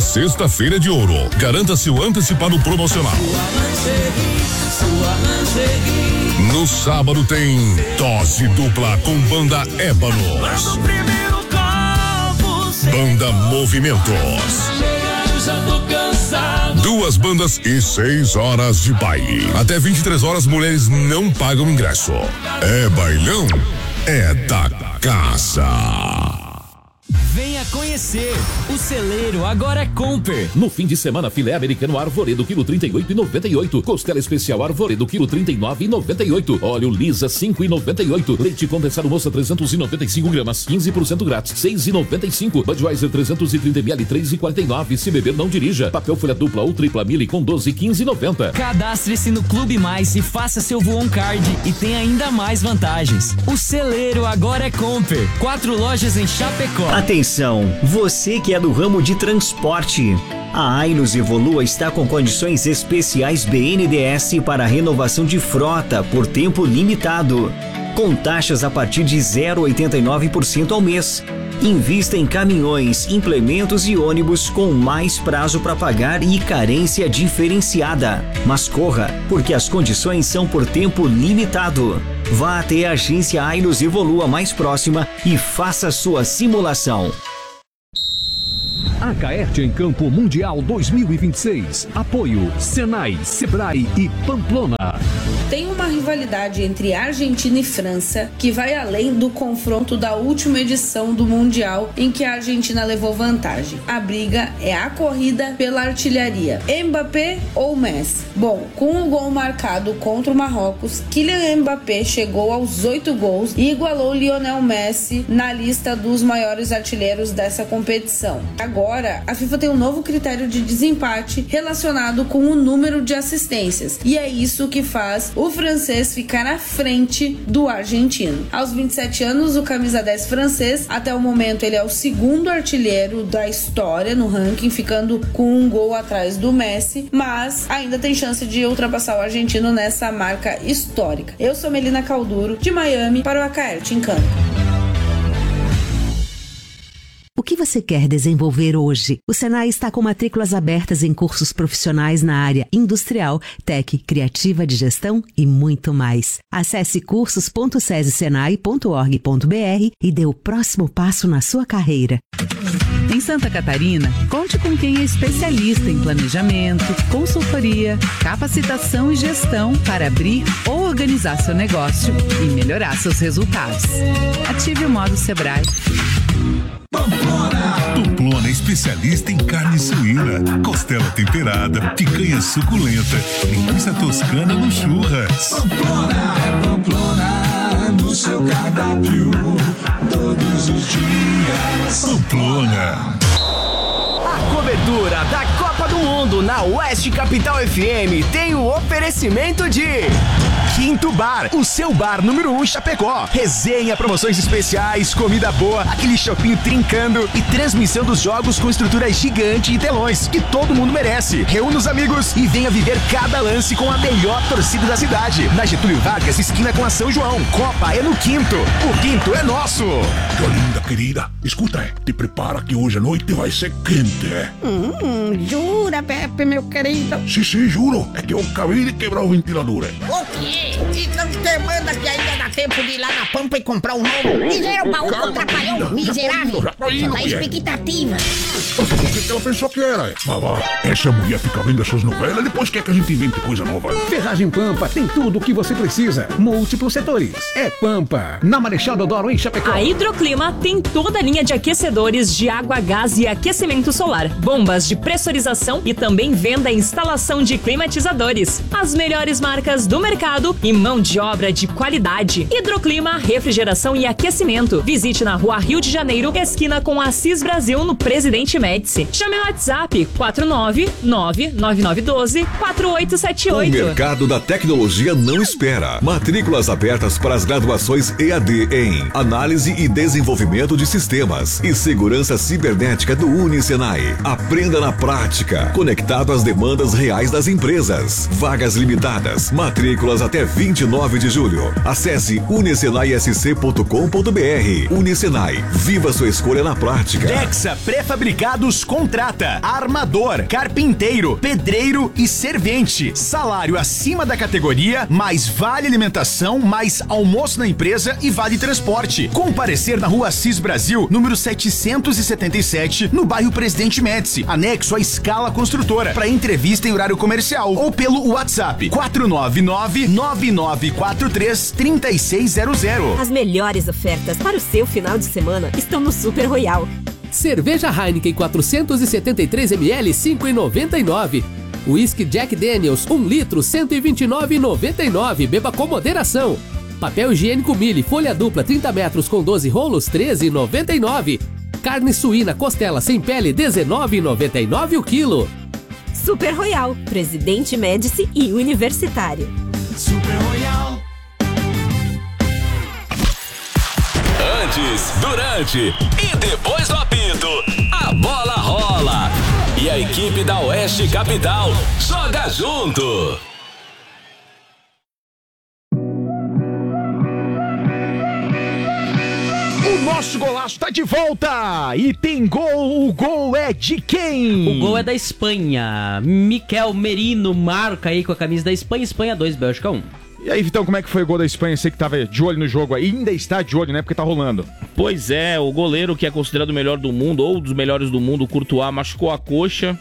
Sexta-feira de Ouro. Garanta seu antecipado promocional. No sábado tem dose dupla com banda Ébanos. Banda Movimentos. Duas bandas e 6 horas de baile. Até 23 horas, mulheres não pagam ingresso. É bailão, é da casa. Venha conhecer, o celeiro agora é Comper. No fim de semana, filé americano Arvoredo, quilo 38,98. Costela especial Arvoredo, quilo 39,98. Óleo Lisa, 5,98. Leite condensado moça, 395 gramas, 15% grátis, 6,95. Budweiser, 330 ml, 3,49. Se beber, não dirija. Papel folha dupla ou tripla mili com 12, 15,90. Cadastre-se no Clube Mais e faça seu Voon Card e tem ainda mais vantagens. O celeiro agora é Comper. 4 lojas em Chapecó. Atenção, você que é do ramo de transporte. A Ailos Evolua está com condições especiais BNDES para renovação de frota por tempo limitado, com taxas a partir de 0,89% ao mês. Invista em caminhões, implementos e ônibus com mais prazo para pagar e carência diferenciada. Mas corra, porque as condições são por tempo limitado. Vá até a agência Ailos Evolua mais próxima e faça sua simulação. A Caerte em Campo Mundial 2026. Apoio Senai, Sebrae e Pamplona. Tem uma rivalidade entre Argentina e França que vai além do confronto da última edição do Mundial em que a Argentina levou vantagem. A briga é a corrida pela artilharia. Mbappé ou Messi? Bom, com o gol marcado contra o Marrocos, Kylian Mbappé chegou aos 8 gols e igualou Lionel Messi na lista dos maiores artilheiros dessa competição. Agora, a FIFA tem um novo critério de desempate relacionado com o número de assistências, e é isso que faz o francês ficar à frente do argentino. Aos 27 anos, o camisa 10 francês, até o momento ele é o segundo artilheiro da história no ranking, ficando com um gol atrás do Messi, mas ainda tem chance de ultrapassar o argentino nessa marca histórica. Eu sou Melina Calduro, de Miami, para o Caerte em Campo. O que você quer desenvolver hoje? O Senai está com matrículas abertas em cursos profissionais na área industrial, tech, criativa de gestão e muito mais. Acesse cursos.sesesenai.org.br e dê o próximo passo na sua carreira. Em Santa Catarina, conte com quem é especialista em planejamento, consultoria, capacitação e gestão para abrir ou organizar seu negócio e melhorar seus resultados. Ative o modo Sebrae. Pamplona é especialista em carne suína, costela temperada, picanha suculenta, linguiça toscana no churras. Pamplona é Pamplona no seu cardápio todos os dias. Pamplona. A cobertura da Copa do Mundo na Oeste Capital FM tem o oferecimento de Quinto Bar, o seu bar número 1 em Chapecó. Resenha, promoções especiais, comida boa, aquele shopping trincando e transmissão dos jogos com estrutura gigante e telões que todo mundo merece. Reúna os amigos e venha viver cada lance com a melhor torcida da cidade. Na Getúlio Vargas, esquina com a São João. Copa é no Quinto. O Quinto é nosso. Que linda, querida. Escuta, te prepara que hoje à noite vai ser quente. Jura, Pepe, meu querido? Sim, juro. É que eu acabei de quebrar o ventilador. O quê? Então te manda que ainda dá tempo de ir lá na Pampa e comprar um novo. Miserável, baú do trapalhão, miserável. Tá expectativa. O que ela pensou que era? Essa mulher fica vendo essas novelas e depois quer que a gente invente coisa nova. Ferragem Pampa tem tudo o que você precisa. Múltiplos setores. É Pampa. Na Marechal Deodoro, em Chapecó. A Hidroclima tem toda a linha de aquecedores de água, gás e aquecimento solar. Bombas de pressurização e também venda e instalação de climatizadores. As melhores marcas do mercado e mão de obra de qualidade. Hidroclima, refrigeração e aquecimento. Visite na Rua Rio de Janeiro, esquina com Assis Brasil, no Presidente Médici. Chame no WhatsApp 49999124878. O mercado da tecnologia não espera. Matrículas abertas para as graduações EAD em Análise e Desenvolvimento de Sistemas e Segurança Cibernética do Unisenai. Aprenda na prática, conectado às demandas reais das empresas. Vagas limitadas. Matrículas até 29 de julho. Acesse unisenaisc.com.br. Unisenai. Viva sua escolha na prática. Dexa Pré-Fabricados Supermercados contrata armador, carpinteiro, pedreiro e servente. Salário acima da categoria, mais vale alimentação, mais almoço na empresa e vale transporte. Comparecer na Rua Assis Brasil, número 777, no bairro Presidente Médici, anexo à Escala Construtora, para entrevista em horário comercial ou pelo WhatsApp 499-9943-3600. As melhores ofertas para o seu final de semana estão no Super Royal. Cerveja Heineken 473ml 5,99. Whisky Jack Daniels 1 litro 129,99. Beba com moderação. Papel higiênico Mille folha dupla 30 metros com 12 rolos 13,99. Carne suína costela sem pele 19,99 o quilo. Super Royal, Presidente Médici e Universitário. Super Royal. Antes, durante e depois do apito, a bola rola. E a equipe da Oeste Capital joga junto. O nosso golaço tá de volta e tem gol. O gol é de quem? O gol é da Espanha. Miquel Merino marca aí com a camisa da Espanha. Espanha 2, Bélgica 1. E aí, Vitão, como é que foi o gol da Espanha? Você que tava de olho no jogo aí, ainda está de olho, né? Porque tá rolando. Pois é, o goleiro que é considerado o melhor do mundo, ou dos melhores do mundo, o Courtois, machucou a coxa.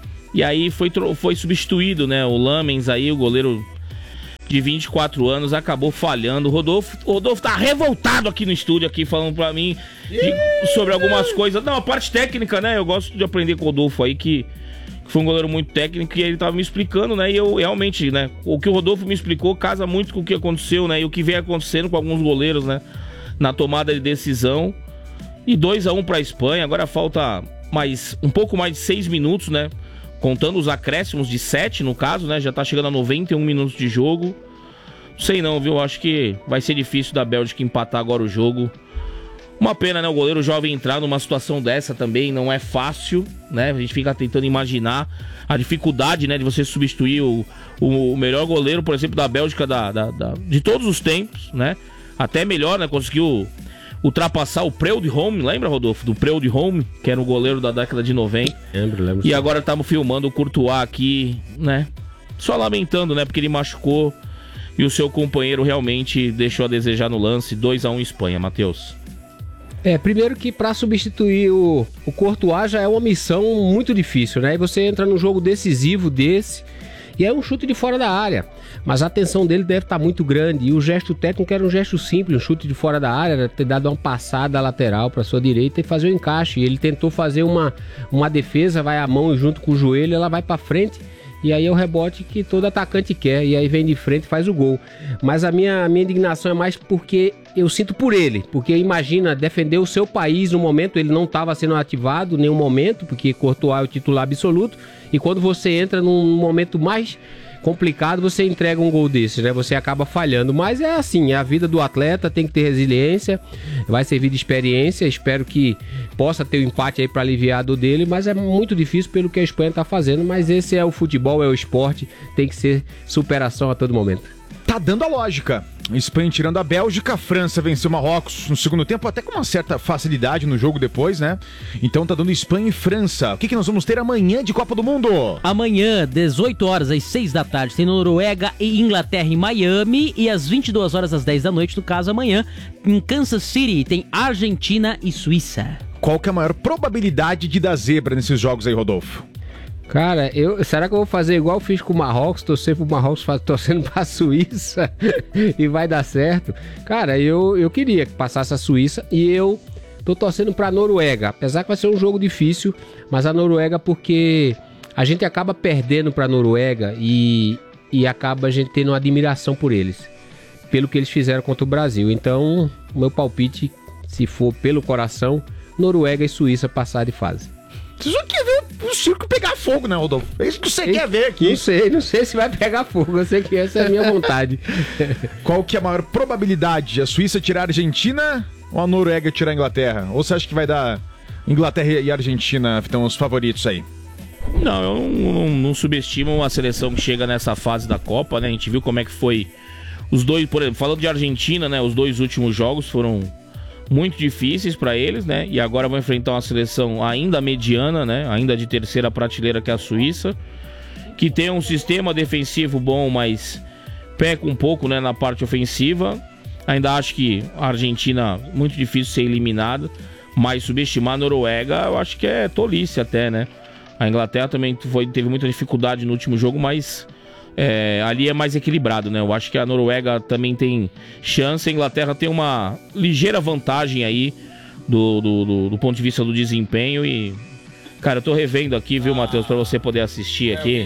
E aí foi substituído, né? O Lamens aí, o goleiro de 24 anos, acabou falhando. O Rodolfo tá revoltado aqui no estúdio, aqui, falando pra mim sobre algumas coisas. Não, a parte técnica, né? Eu gosto de aprender com o Rodolfo aí, que foi um goleiro muito técnico, e ele tava me explicando, né? E eu realmente, né? O que o Rodolfo me explicou casa muito com o que aconteceu, né? E o que vem acontecendo com alguns goleiros, né? Na tomada de decisão. E 2-1 pra Espanha. Agora falta um pouco mais de 6 minutos, né? Contando os acréscimos de 7, no caso, né? Já tá chegando a 91 minutos de jogo. Não sei não, viu? Acho que vai ser difícil da Bélgica empatar agora o jogo. Uma pena, né? O goleiro jovem entrar numa situação dessa também não é fácil, né? A gente fica tentando imaginar a dificuldade, né? De você substituir o melhor goleiro, por exemplo, da Bélgica de todos os tempos, né? Até melhor, né? Conseguiu ultrapassar o Preud'Homme, lembra, Rodolfo? Do Preud'Homme, que era o goleiro da década de 90. Lembro. E agora estamos filmando o Courtois aqui, né? Só lamentando, né? Porque ele machucou e o seu companheiro realmente deixou a desejar no lance. 2-1 Espanha, Matheus. Primeiro que para substituir o Courtois já é uma missão muito difícil, né? E você entra num jogo decisivo desse e é um chute de fora da área. Mas a atenção dele deve estar muito grande. E o gesto técnico era um gesto simples, um chute de fora da área, era ter dado uma passada lateral para sua direita e fazer o encaixe. E ele tentou fazer uma defesa, vai a mão junto com o joelho, ela vai para frente. E aí é o rebote que todo atacante quer. E aí vem de frente e faz o gol. Mas a minha indignação é mais porque eu sinto por ele. Porque imagina, defender o seu país no momento, ele não estava sendo ativado em nenhum momento, porque Courtois é o titular absoluto. E quando você entra num momento mais complicado, você entrega um gol desse, né? Você acaba falhando. Mas é assim, é a vida do atleta, tem que ter resiliência, vai servir de experiência. Espero que possa ter o empate aí para aliviar a dor dele, mas é muito difícil pelo que a Espanha tá fazendo. Mas esse é o futebol, é o esporte, tem que ser superação a todo momento. Tá dando a lógica. Espanha tirando a Bélgica, a França venceu o Marrocos no segundo tempo, até com uma certa facilidade no jogo depois, né? Então tá dando Espanha e França. O que nós vamos ter amanhã de Copa do Mundo? Amanhã, 18 horas, às 6 da tarde, tem Noruega e Inglaterra em Miami. E às 22 horas, às 10 da noite, no caso amanhã, em Kansas City, tem Argentina e Suíça. Qual que é a maior probabilidade de dar zebra nesses jogos aí, Rodolfo? Cara, será que eu vou fazer igual eu fiz com o Marrocos, torcer pro Marrocos, torcendo pra Suíça e vai dar certo? Cara, eu queria que passasse a Suíça e eu tô torcendo pra Noruega, apesar que vai ser um jogo difícil, mas a Noruega porque a gente acaba perdendo pra Noruega e acaba a gente tendo uma admiração por eles, pelo que eles fizeram contra o Brasil. Então, o meu palpite, se for pelo coração, Noruega e Suíça passar de fase. Você só quer ver o circo pegar fogo, né, Rodolfo? É isso que você quer ver aqui. Não sei se vai pegar fogo, eu sei que essa é a minha vontade. Qual que é a maior probabilidade? A Suíça tirar a Argentina ou a Noruega tirar a Inglaterra? Ou você acha que vai dar Inglaterra e Argentina, então, os favoritos aí? Não, eu não subestimo a seleção que chega nessa fase da Copa, né? A gente viu como é que foi os dois, por exemplo, falando de Argentina, né? Os dois últimos jogos foram muito difíceis para eles, né? E agora vão enfrentar uma seleção ainda mediana, né? Ainda de terceira prateleira, que é a Suíça, que tem um sistema defensivo bom, mas peca um pouco, né, na parte ofensiva. Ainda acho que a Argentina, muito difícil ser eliminada, mas subestimar a Noruega, eu acho que é tolice até, né? A Inglaterra também teve muita dificuldade no último jogo, mas ali é mais equilibrado, né? Eu acho que a Noruega também tem chance. A Inglaterra tem uma ligeira vantagem aí do ponto de vista do desempenho. E, cara, eu tô revendo aqui, viu, Matheus, pra você poder assistir aqui.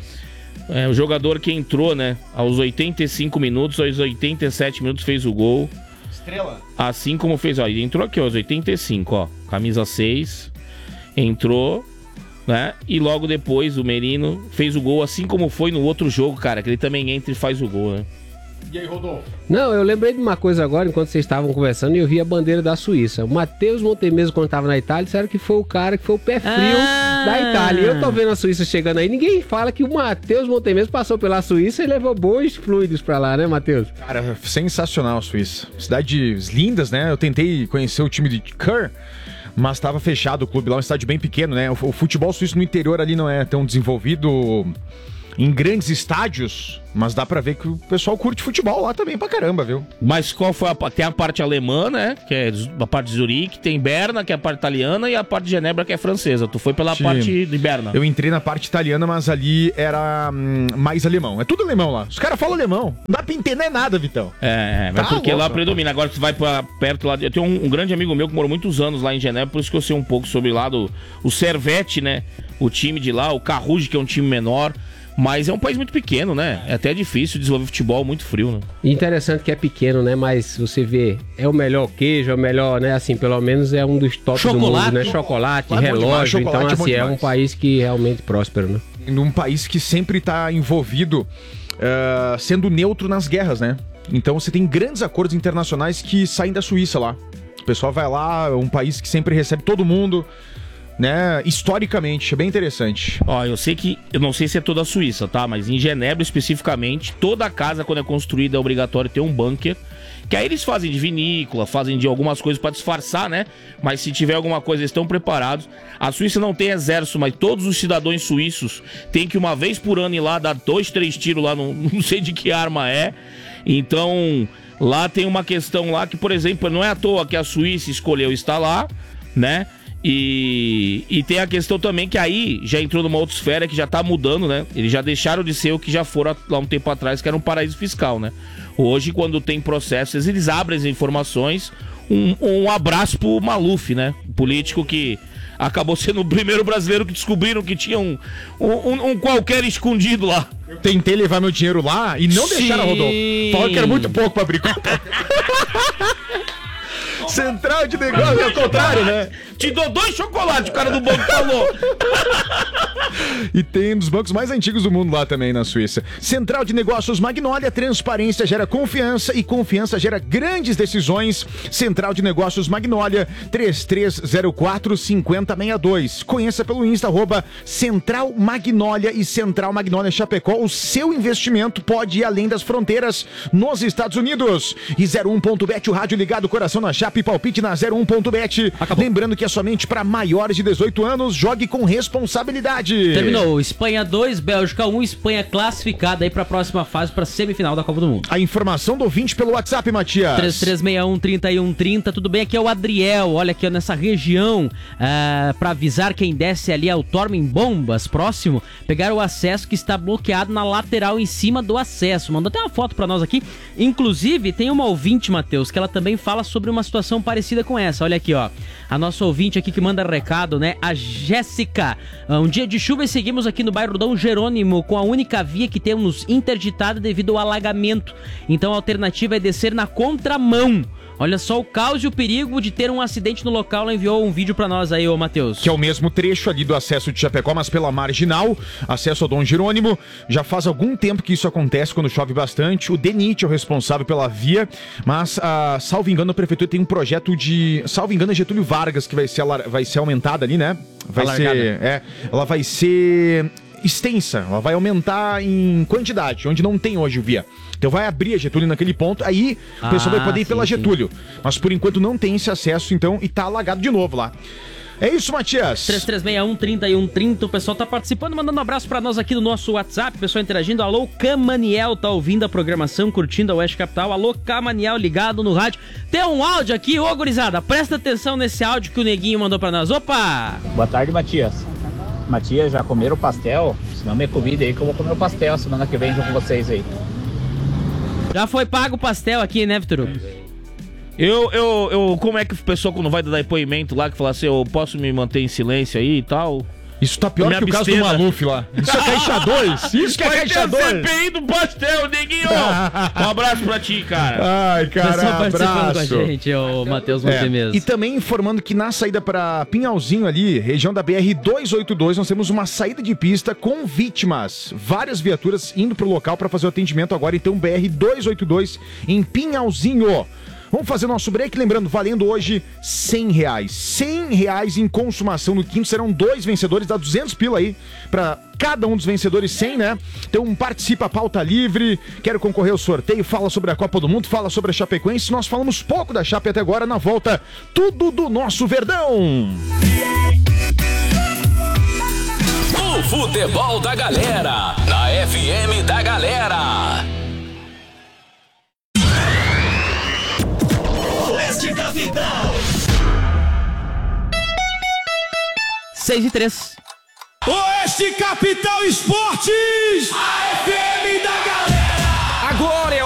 O jogador que entrou, né, aos 85 minutos, aos 87 minutos fez o gol. Estrela. Assim como fez, ó, ele entrou aqui aos 85, ó, camisa 6, entrou, né, e logo depois o Merino fez o gol, assim como foi no outro jogo, cara, que ele também entra e faz o gol, né. E aí, Rodolfo? Não, eu lembrei de uma coisa agora, enquanto vocês estavam conversando, e eu vi a bandeira da Suíça. O Matheus Montemezzo, quando estava na Itália, disseram que foi o cara que foi o pé frio da Itália. E eu tô vendo a Suíça chegando aí. Ninguém fala que o Matheus Montemezzo passou pela Suíça e levou bons fluidos pra lá, né, Matheus? Cara, sensacional a Suíça. Cidades lindas, né? Eu tentei conhecer o time de Kerr, mas estava fechado o clube lá, um estádio bem pequeno, né? O futebol suíço no interior ali não é tão desenvolvido em grandes estádios, mas dá pra ver que o pessoal curte futebol lá também pra caramba, viu? Mas qual foi tem a parte alemã, né, que é a parte de Zurique, tem Berna, que é a parte italiana, e a parte de Genebra, que é francesa. Tu foi pela parte de Berna. Eu entrei na parte italiana, mas ali era mais alemão. É tudo alemão lá. Os caras falam alemão. Não dá pra entender nada, Vitão. Mas porque lá predomina. Agora tu vai pra perto lá. Eu tenho um grande amigo meu que morou muitos anos lá em Genebra, por isso que eu sei um pouco sobre lá o Servette, né, o time de lá, o Carouge, que é um time menor. Mas é um país muito pequeno, né? É até difícil desenvolver futebol, muito frio, né? Interessante que é pequeno, né? Mas você vê, é o melhor queijo, é o melhor, né? Assim, pelo menos é um dos tops do mundo, né? Chocolate, relógio. Então, assim, é um país que realmente próspero, né? Num país que sempre tá envolvido, sendo neutro nas guerras, né? Então você tem grandes acordos internacionais que saem da Suíça lá. O pessoal vai lá, é um país que sempre recebe todo mundo, né, historicamente, é bem interessante. Ó, eu não sei se é toda a Suíça, tá? Mas em Genebra, especificamente, toda casa, quando é construída, é obrigatório ter um bunker. Que aí eles fazem de vinícola, fazem de algumas coisas pra disfarçar, né? Mas se tiver alguma coisa, eles estão preparados. A Suíça não tem exército, mas todos os cidadãos suíços têm que uma vez por ano ir lá dar 2, 3 tiros lá, não sei de que arma é. Então, lá tem uma questão lá que, por exemplo, não é à toa que a Suíça escolheu estar lá, né? E tem a questão também que aí já entrou numa outra esfera que já tá mudando, né? Eles já deixaram de ser o que já foram lá um tempo atrás, que era um paraíso fiscal, né? Hoje, quando tem processos, eles abrem as informações. Um abraço pro Maluf, né? Político que acabou sendo o primeiro brasileiro que descobriram que tinha um qualquer escondido lá. Eu tentei levar meu dinheiro lá e não deixaram, Rodolfo. Falaram que era muito pouco pra abrir conta. Central de negócio é o contrário, né? Te dou 2 chocolates, o cara do banco falou. E tem um dos bancos mais antigos do mundo lá também na Suíça. Central de Negócios Magnólia, transparência gera confiança e confiança gera grandes decisões. Central de Negócios Magnólia, 3304-5062. Conheça pelo Insta, Central Magnólia e Central Magnólia Chapecó. O seu investimento pode ir além das fronteiras nos Estados Unidos. E 01.bet, o rádio ligado, coração na chapa e palpite na 01.bet. Lembrando que é somente para maiores de 18 anos, jogue com responsabilidade. Terminou, Espanha 2, Bélgica 1, Espanha classificada aí para a próxima fase, para semifinal da Copa do Mundo. A informação do ouvinte pelo WhatsApp, Matias. 3361-3130, tudo bem? Aqui é o Adriel, olha aqui ó, nessa região, para avisar quem desce ali ao Tormen Bombas, próximo, pegar o acesso que está bloqueado na lateral em cima do acesso. Mandou até uma foto para nós aqui, inclusive tem uma ouvinte, Matheus, que ela também fala sobre uma situação parecida com essa, olha aqui ó, a nossa ouvinte aqui que manda recado, né, a Jéssica. Um dia de chuva e seguimos aqui no bairro Dom Jerônimo com a única via que temos interditada devido ao alagamento, então a alternativa é descer na contramão. Olha só o caos e o perigo de ter um acidente no local. Ela enviou um vídeo pra nós aí, ô Matheus. Que é o mesmo trecho ali do acesso de Chapecó, mas pela marginal, acesso ao Dom Jerônimo. Já faz algum tempo que isso acontece quando chove bastante. O DENIT é o responsável pela via, mas, salvo engano, a prefeitura tem um projeto de... Salvo engano, é Getúlio Vargas que vai ser aumentada ali, né? Ela vai ser extensa, ela vai aumentar em quantidade, onde não tem hoje o via. Então vai abrir a Getúlio naquele ponto, aí o pessoal vai poder ir pela Getúlio. Mas por enquanto não tem esse acesso, então, e tá alagado de novo lá. É isso, Matias. 3361-3130, o pessoal tá participando, mandando um abraço pra nós aqui no nosso WhatsApp, o pessoal interagindo. Alô, Camaniel, tá ouvindo a programação, curtindo a Oeste Capital. Alô, Camaniel, ligado no rádio. Tem um áudio aqui, ô gurizada, presta atenção nesse áudio que o Neguinho mandou pra nós. Opa! Boa tarde, Matias. Matias, já comeram o pastel? Se não me convida aí que eu vou comer o pastel semana que vem junto com vocês aí. Já foi pago o pastel aqui, né, Vitor? Como é que o pessoal quando vai dar depoimento lá, que fala assim, eu posso me manter em silêncio aí e tal? Isso tá pior que o caso do Maluf lá. Isso é caixa 2. Isso que é caixa 2. Vai ter CPI do pastel, Neguinho. Um abraço pra ti, cara. Ai, cara, participando com a gente, o Matheus Montemesa. E também informando que na saída pra Pinhalzinho ali, região da BR-282, nós temos uma saída de pista com vítimas. Várias viaturas indo pro local pra fazer o atendimento agora. Então, BR-282 em Pinhalzinho. Vamos fazer nosso break, lembrando, valendo hoje R$100. R$100 em consumação no quinto, serão 2 vencedores, dá 200 pila aí pra cada um dos vencedores, 100, né? Então participa, pauta livre, quero concorrer ao sorteio, fala sobre a Copa do Mundo, fala sobre a Chapecoense, nós falamos pouco da Chape até agora, na volta, tudo do nosso Verdão. O futebol da galera, na FM da Galera. Oeste Capital. 6:03. Oeste Capital Esportes. A FM da Galera. Agora é